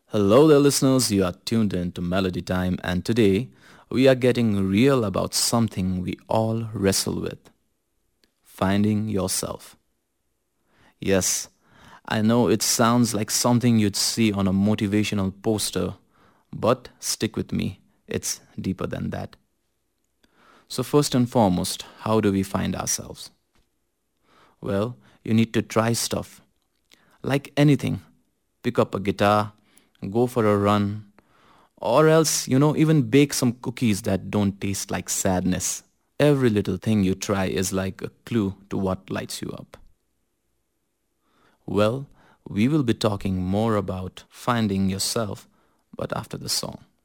Hello there, listeners. You are tuned in to Melody Time, and today we are getting real about something we all wrestle with: finding yourself. Yes, I know it sounds like something you'd see on a motivational poster, but stick with me, it's deeper than that. So, first and foremost, how do we find ourselves? Well, you need to try stuff. Like anything, pick up a guitar, go for a run, or else, even bake some cookies that don't taste like sadness. Every little thing you try is like a clue to what lights you up. Well, we will be talking more about finding yourself, but after the song.